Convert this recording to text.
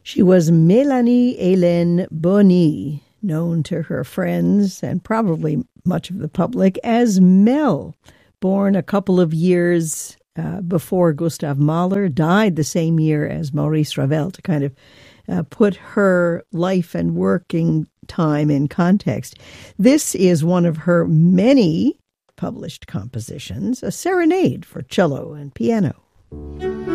She was Mélanie Hélène Boni, known to her friends and probably much of the public as Mel, born a couple of years before Gustav Mahler, died the same year as Maurice Ravel, to kind of put her life and working time in context. This is one of her many published compositions, a serenade for cello and piano.